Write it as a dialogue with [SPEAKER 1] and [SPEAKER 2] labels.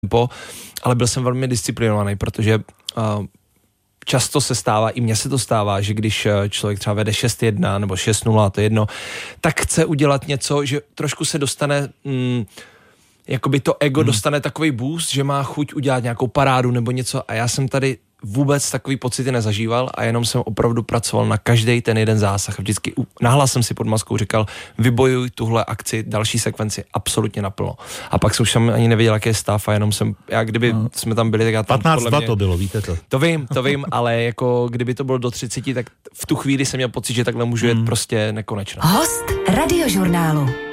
[SPEAKER 1] tempo, ale byl jsem velmi disciplinovaný, protože často se stává, i mně se to stává, že když člověk třeba vede 6-1 nebo 6-0, to je jedno, tak chce udělat něco, že trošku se dostane, jakoby to ego dostane takový boost, že má chuť udělat nějakou parádu nebo něco a já jsem tady vůbec takový pocity nezažíval a jenom jsem opravdu pracoval na každý ten jeden zásah a vždycky nahlas jsem si pod maskou říkal, vybojuj tuhle akci, další sekvenci absolutně naplno. A pak jsem už ani nevěděl, jaký je stav a jenom jsem, kdyby jsme tam byli, tak já tam
[SPEAKER 2] 15-2 to bylo, víte to.
[SPEAKER 1] To vím, ale jako kdyby to bylo do 30, tak v tu chvíli jsem měl pocit, že takhle můžu jet prostě nekonečno.
[SPEAKER 3] Host Radiožurnálu.